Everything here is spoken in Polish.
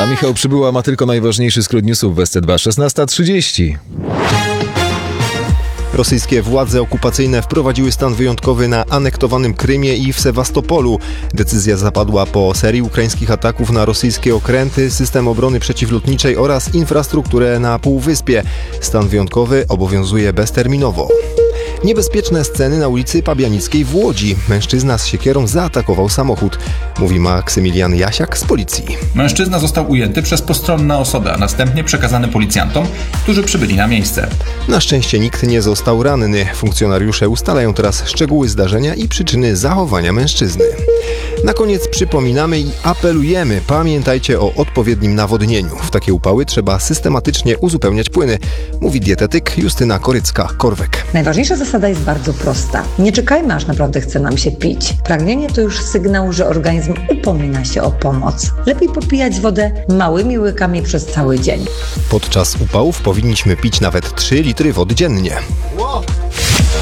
A Michał Przybyła ma tylko najważniejszy skrót newsów w SC2 16:30. Rosyjskie władze okupacyjne wprowadziły stan wyjątkowy na anektowanym Krymie i w Sewastopolu. Decyzja zapadła po serii ukraińskich ataków na rosyjskie okręty, system obrony przeciwlotniczej oraz infrastrukturę na półwyspie. Stan wyjątkowy obowiązuje bezterminowo. Niebezpieczne sceny na ulicy Pabianickiej w Łodzi. Mężczyzna z siekierą zaatakował samochód, mówi Maksymilian Jasiak z policji. Mężczyzna został ujęty przez postronne osoby, a następnie przekazany policjantom, którzy przybyli na miejsce. Na szczęście nikt nie został ranny. Funkcjonariusze ustalają teraz szczegóły zdarzenia i przyczyny zachowania mężczyzny. Na koniec przypominamy i apelujemy, pamiętajcie o odpowiednim nawodnieniu. W takie upały trzeba systematycznie uzupełniać płyny, mówi dietetyk Justyna Korycka-Korwek. Najważniejsza zasada jest bardzo prosta. Nie czekajmy, aż naprawdę chce nam się pić. Pragnienie to już sygnał, że organizm upomina się o pomoc. Lepiej popijać wodę małymi łykami przez cały dzień. Podczas upałów powinniśmy pić nawet 3 litry wody dziennie.